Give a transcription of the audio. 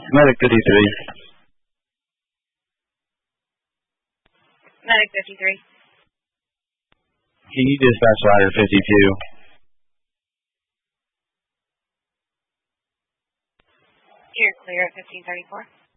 Medic 53. Medic 53. Can you dispatch ladder 52? You're clear at 1534.